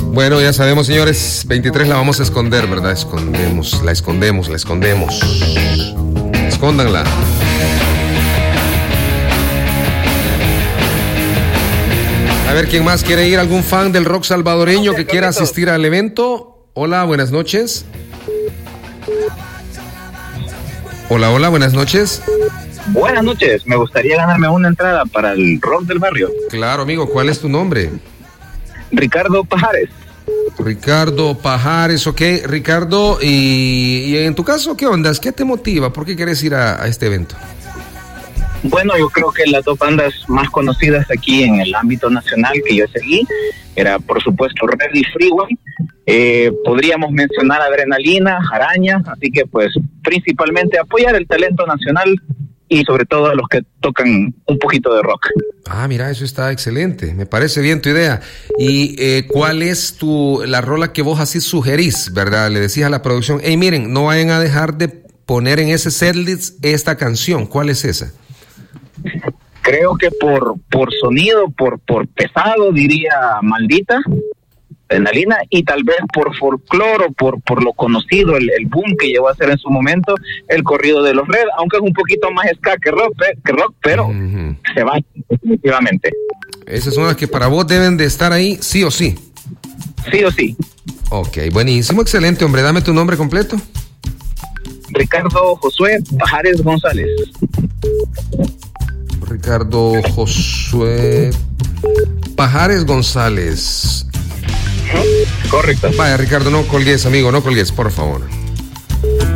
Bueno, ya sabemos, señores, 23 la vamos a esconder, ¿verdad? La escondemos. Escóndanla. A ver, ¿quién más quiere ir? ¿Algún fan del rock salvadoreño que quiera asistir al evento? Hola, buenas noches. Hola, buenas noches. Buenas noches, me gustaría ganarme una entrada para el rock del barrio. Claro, amigo, ¿cuál es tu nombre? Ricardo Pajares. Ricardo Pajares, ok. Ricardo, y en tu caso, ¿qué ondas? ¿Qué te motiva? ¿Por qué quieres ir a este evento? Bueno, yo creo que las dos bandas más conocidas aquí en el ámbito nacional que yo seguí era, por supuesto, Red y Freeway. Podríamos mencionar Adrenalina, Araña, así que pues principalmente apoyar el talento nacional y sobre todo a los que tocan un poquito de rock. Ah, mira, eso está excelente, me parece bien tu idea. ¿Y cuál es la rola que vos así sugerís, verdad? Le decís a la producción, hey, miren, no vayan a dejar de poner en ese setlist esta canción. ¿Cuál es esa? Creo que por sonido, por pesado, diría Maldita, Adrenalina, y tal vez por folclore o por lo conocido, el boom que llegó a ser en su momento, el corrido de los Red, aunque es un poquito más ska que rock, pero se va definitivamente. Esas son las que para vos deben de estar ahí, sí o sí. Sí o sí. Ok, buenísimo, excelente, hombre. Dame tu nombre completo. Ricardo Josué Pajares González. Ricardo Josué Pajares González. Correcto. Vaya, Ricardo, no colgues, amigo, no colgues, por favor.